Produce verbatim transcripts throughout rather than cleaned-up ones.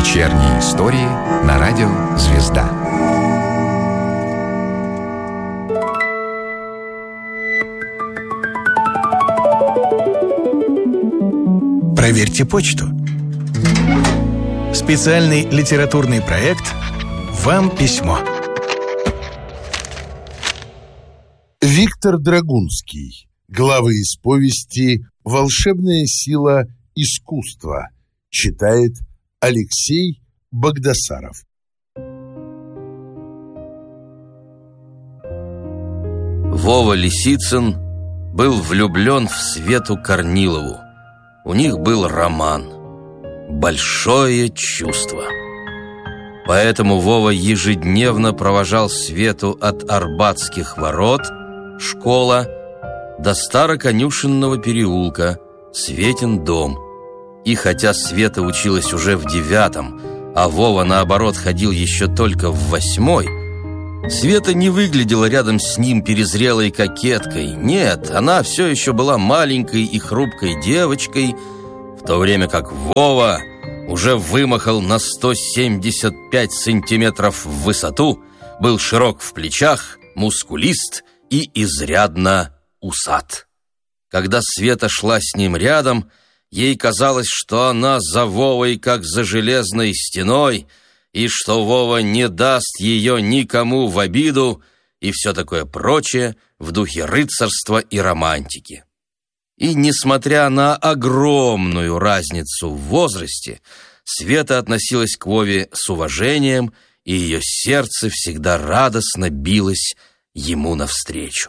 Вечерние истории на радио «Звезда». Проверьте почту. Специальный литературный проект «Вам письмо». Виктор Драгунский. Главы из повести «Волшебная сила искусства». Читает Алексей Багдасаров. Вова Лисицын был влюблен в Свету Корнилову. У них был роман. Большое чувство. Поэтому Вова ежедневно провожал Свету от Арбатских ворот, школа, до Староконюшенного переулка, Светин дом. И хотя Света училась уже в девятом, а Вова, наоборот, ходил еще только в восьмой, Света не выглядела рядом с ним перезрелой кокеткой. Нет, она все еще была маленькой и хрупкой девочкой, в то время как Вова уже вымахал на сто семьдесят пять сантиметров в высоту, был широк в плечах, мускулист и изрядно усат. Когда Света шла с ним рядом, ей казалось, что она за Вовой, как за железной стеной, и что Вова не даст ее никому в обиду, и все такое прочее в духе рыцарства и романтики. И несмотря на огромную разницу в возрасте, Света относилась к Вове с уважением, и ее сердце всегда радостно билось ему навстречу.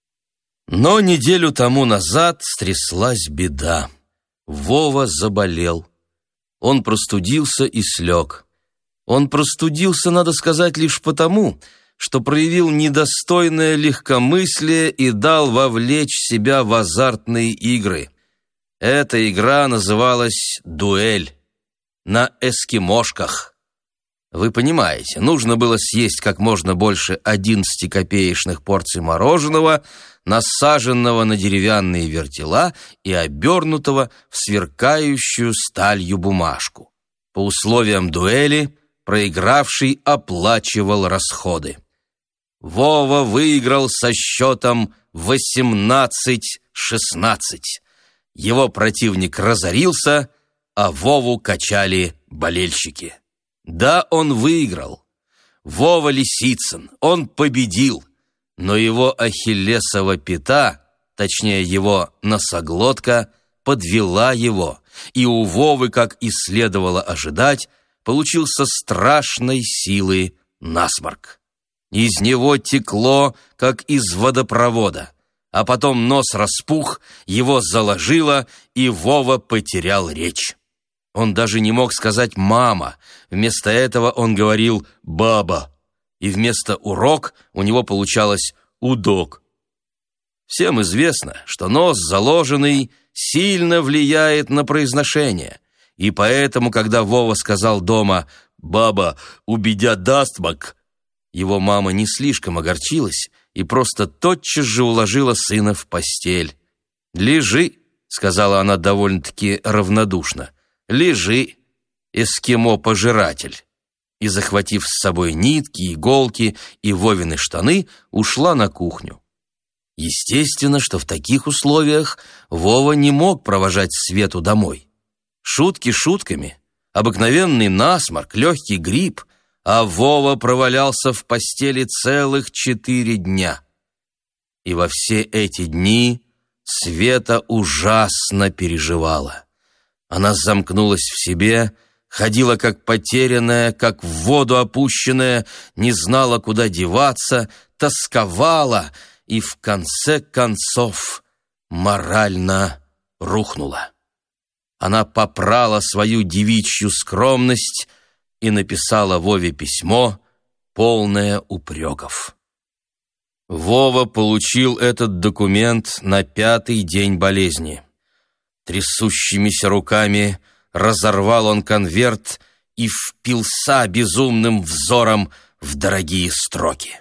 Но неделю тому назад стряслась беда. Вова заболел. Он простудился и слег. Он простудился, надо сказать, лишь потому, что проявил недостойное легкомыслие и дал вовлечь себя в азартные игры. Эта игра называлась «Дуэль» на эскимошках. Вы понимаете, нужно было съесть как можно больше одиннадцатикопеечных порций мороженого, насаженного на деревянные вертела и обернутого в сверкающую сталью бумажку. По условиям дуэли проигравший оплачивал расходы. Вова выиграл со счетом восемнадцать шестнадцать. Его противник разорился, а Вову качали болельщики. Да, он выиграл. Вова Лисицын, он победил. Но его ахиллесова пята, точнее его носоглотка, подвела его, и у Вовы, как и следовало ожидать, получился страшной силы насморк. Из него текло, как из водопровода, а потом нос распух, его заложило, и Вова потерял речь. Он даже не мог сказать «мама», вместо этого он говорил «баба», и вместо «урок» у него получалось «удок». Всем известно, что нос заложенный сильно влияет на произношение, и поэтому, когда Вова сказал дома «баба, убедя дастмак», его мама не слишком огорчилась и просто тотчас же уложила сына в постель. «Лежи», — сказала она довольно-таки равнодушно, «лежи, эскимо-пожиратель». И, захватив с собой нитки, иголки и Вовины штаны, ушла на кухню. Естественно, что в таких условиях Вова не мог провожать Свету домой. Шутки шутками, обыкновенный насморк, легкий грипп, а Вова провалялся в постели целых четыре дня. И во все эти дни Света ужасно переживала. Она замкнулась в себе, ходила как потерянная, как в воду опущенная, не знала, куда деваться, тосковала и в конце концов морально рухнула. Она попрала свою девичью скромность и написала Вове письмо, полное упреков. Вова получил этот документ на пятый день болезни. Трясущимися руками разорвал он конверт и впился безумным взором в дорогие строки.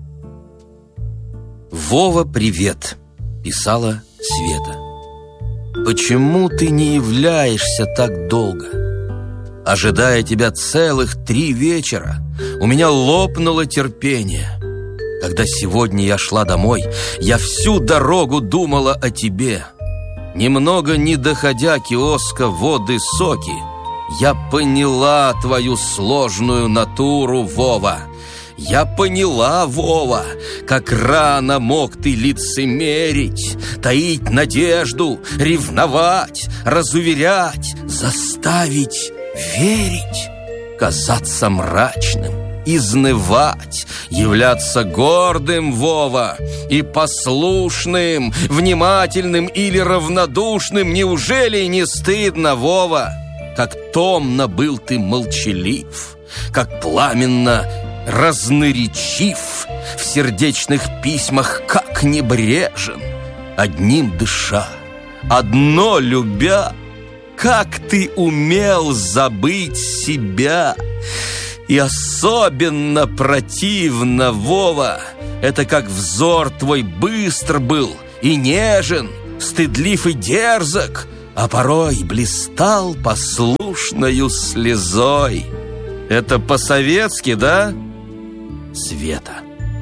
«Вова, привет!» — писала Света. «Почему ты не являешься так долго? ожидая тебя целых три вечера. У меня лопнуло терпение. Когда сегодня я шла домой, я всю дорогу думала о тебе. Немного не доходя киоска воды соки, я поняла твою сложную натуру, Вова. Я поняла, Вова, как рано мог ты лицемерить, таить надежду, ревновать, разуверять, заставить верить, казаться мрачным, изнывать, являться гордым, Вова, и послушным, внимательным или равнодушным. Неужели не стыдно, Вова? Как томно был ты молчалив, как пламенно разноречив, в сердечных письмах как небрежен, одним дыша, одно любя. Как ты умел забыть себя! И особенно противно, Вова, это как взор твой быстр был и нежен, стыдлив и дерзок, а порой блистал послушною слезой. Это по-советски, да, Света?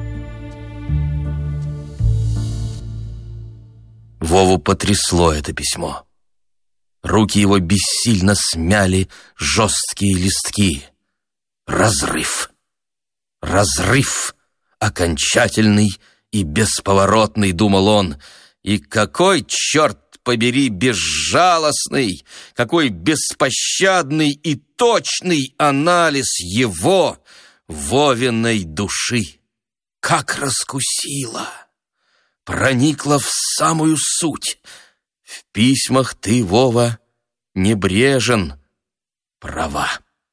Вову потрясло это письмо. Руки его бессильно смяли жесткие листки. Разрыв. Разрыв. Окончательный и бесповоротный, думал он. И какой, черт побери, безжалостный, какой беспощадный и точный анализ его, Вовиной души. Как раскусила, проникла в самую суть. В письмах ты, Вова, небрежен. Права.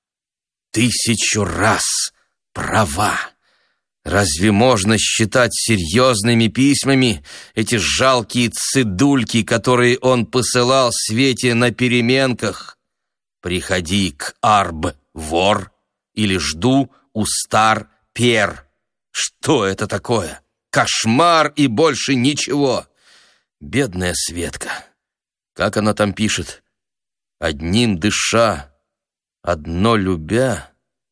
Тысячу раз права. Разве можно считать серьезными письмами эти жалкие цидульки, которые он посылал Свете на переменках? Приходи к Арб вор или жду у стар пер. Что это такое? Кошмар и больше ничего. Бедная Светка. Как она там пишет? Одним дыша, одно любя.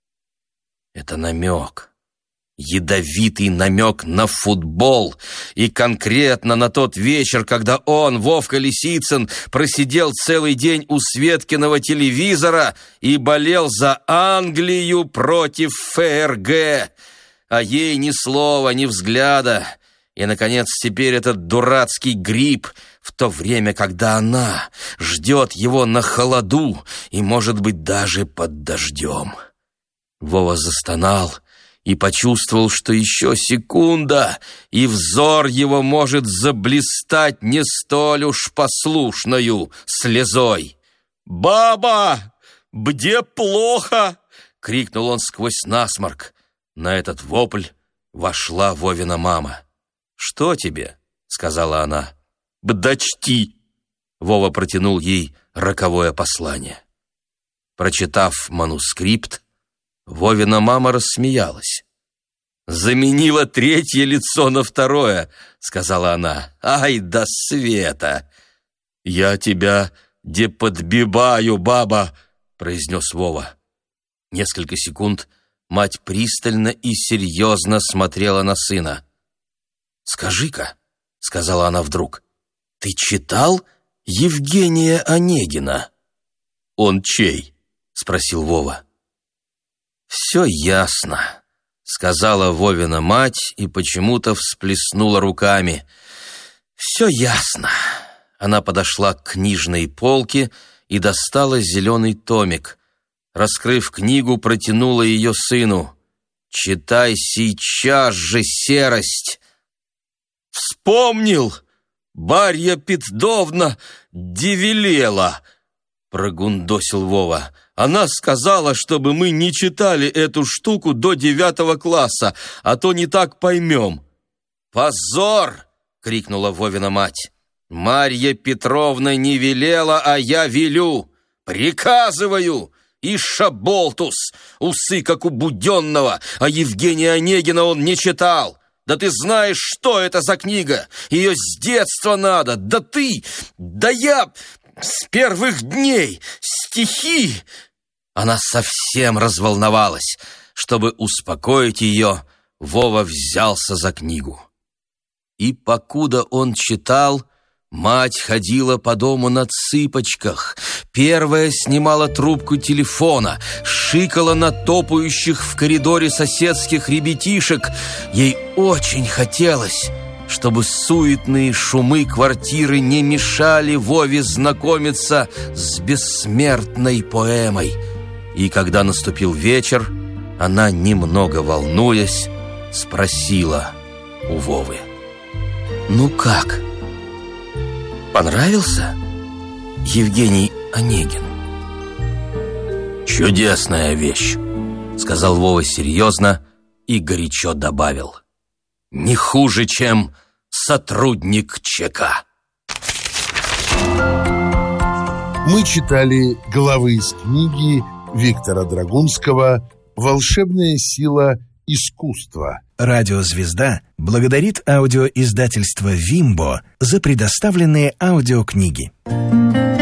Это намек. Ядовитый намек на футбол. И конкретно на тот вечер, когда он, Вовка Лисицын, просидел целый день у Светкиного телевизора и болел за Англию против ФРГ. А ей ни слова, ни взгляда. И, наконец, теперь этот дурацкий грипп, в то время, когда она ждет его на холоду и, может быть, даже под дождем. Вова застонал и почувствовал, что еще секунда, и взор его может заблистать не столь уж послушною слезой. «Баба, где плохо?» — крикнул он сквозь насморк. На этот вопль вошла Вовина мама. «Что тебе?» — сказала она. «Бдачти!» — Вова протянул ей роковое послание. Прочитав манускрипт, Вовина мама рассмеялась. «Заменила третье лицо на второе», — сказала она. «Ай да Света!» «Я тебя де подбиваю, баба», — произнес Вова. Несколько секунд мать пристально и серьезно смотрела на сына. «Скажи-ка», — сказала она вдруг, — «ты читал Евгения Онегина?» «Он чей?» — спросил Вова. «Все ясно», — сказала Вовина мать и почему-то всплеснула руками. «Все ясно». Она подошла к книжной полке и достала зеленый томик. Раскрыв книгу, протянула ее сыну. «Читай сейчас же, серость!» «Вспомнил! Барья Петровна девелела!» — прогундосил Вова. «Она сказала, чтобы мы не читали эту штуку до девятого класса, а то не так поймем». «Позор!» — крикнула Вовина мать. «Марья Петровна не велела, а я велю! Приказываю! И шаболтус! Усы, как у Буденного, а Евгения Онегина он не читал! Да ты знаешь, что это за книга! Ее с детства надо! Да ты! Да я! С первых дней! Стихи!» Она совсем разволновалась. Чтобы успокоить ее, Вова взялся за книгу. И покуда он читал, мать ходила по дому на цыпочках. Первая снимала трубку телефона, шикала на топающих в коридоре соседских ребятишек. Ей очень хотелось, чтобы суетные шумы квартиры не мешали Вове знакомиться с бессмертной поэмой. И когда наступил вечер, она, немного волнуясь, спросила у Вовы: «Ну как? Понравился Евгений Онегин?» «Чудесная вещь», — сказал Вова серьезно и горячо добавил: «не хуже, чем сотрудник ЧК». Мы читали главы из книги Виктора Драгунского «Волшебная сила искусства». Радио «Звезда» благодарит аудиоиздательство «Вимбо» за предоставленные аудиокниги.